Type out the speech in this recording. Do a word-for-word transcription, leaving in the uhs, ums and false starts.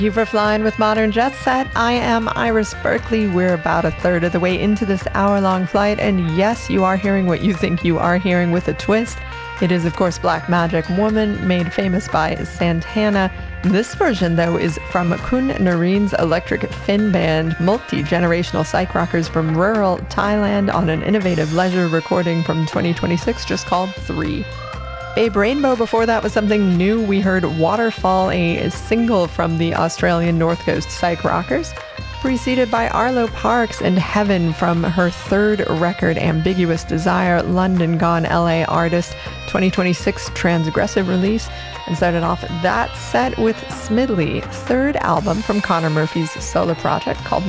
You for flying with Modern Jet Set. I am Iris Berkeley. We're about a third of the way into this hour-long flight, and yes, you are hearing what you think you are hearing with a twist. It is, of course, Black Magic Woman, made famous by Santana. This version, though, is from Kun Narin's Electric Fin Band, multi-generational psych rockers from rural Thailand, on an innovative leisure recording from twenty twenty-six just called Three. Babe Rainbow before that was something new. We heard Waterfall, a single from the Australian North Coast Psych Rockers, preceded by Arlo Parks and Heaven from her third record, Ambiguous Desire, London Gone L A artist, twenty twenty-six transgressive release, and started off that set with Smidley, third album from Connor Murphy's solo project called